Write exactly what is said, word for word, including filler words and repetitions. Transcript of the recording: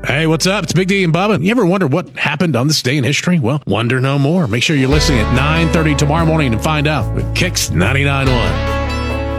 Hey, what's up? It's Big D and Bubba. You ever wonder what happened on this day in history? Well, wonder no more. Make sure you're listening at nine thirty tomorrow morning to find out with Kicks ninety-nine point one.